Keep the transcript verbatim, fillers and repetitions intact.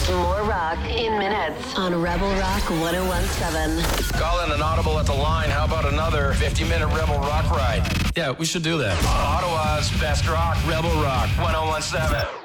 More rock in minutes on Rebel Rock one oh one seven. Call in an audible at the line. How about another fifty-minute Rebel Rock ride? Yeah, we should do that. Ottawa's best rock, Rebel Rock one oh one seven.